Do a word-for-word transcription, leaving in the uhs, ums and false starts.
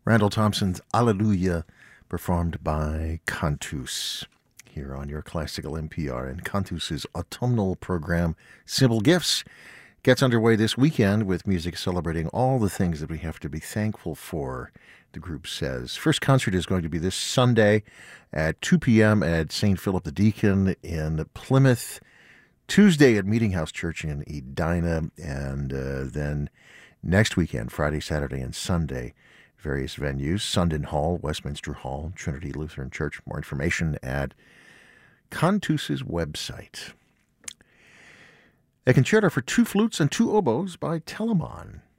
Randall Thompson's Alleluia, performed by Cantus, here on your classical N P R. And Cantus's autumnal program, Simple Gifts, gets underway this weekend with music celebrating all the things that we have to be thankful for, the group says. First concert is going to be this Sunday at two p.m. at Saint Philip the Deacon in Plymouth, Tuesday at Meeting House Church in Edina, and uh, then next weekend, Friday, Saturday, and Sunday, various venues, Sundon Hall, Westminster Hall, Trinity Lutheran Church. More information at Cantus's website. A concerto for two flutes and two oboes by Telemann.